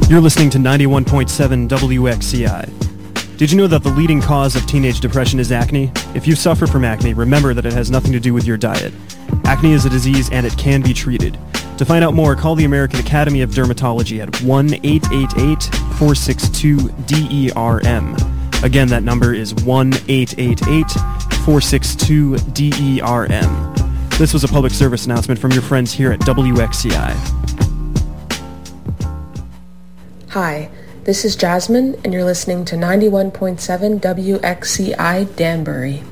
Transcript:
You're listening to 91.7 WXCI. Did you know that the leading cause of teenage depression is acne? If you suffer from acne, remember that it has nothing to do with your diet. Acne is a disease and it can be treated. To find out more, call the American Academy of Dermatology at 1-888-462-DERM. Again, that number is 1-888-462-DERM. This was a public service announcement from your friends here at WXCI. Hi, this is Jasmine, and you're listening to 91.7 WXCI Danbury.